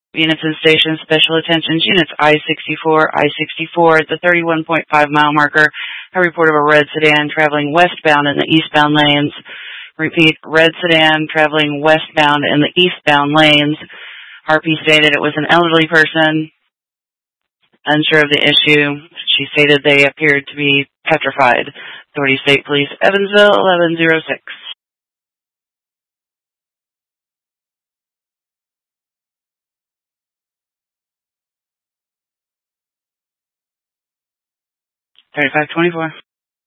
Unison Station, special attention units I-64 at the 31.5-mile marker. I report of a red sedan traveling westbound in the eastbound lanes. Repeat, red sedan traveling westbound in the eastbound lanes. RP stated it was an elderly person, unsure of the issue. She stated they appeared to be petrified. Authority State Police, Evansville, 1106. $35.24.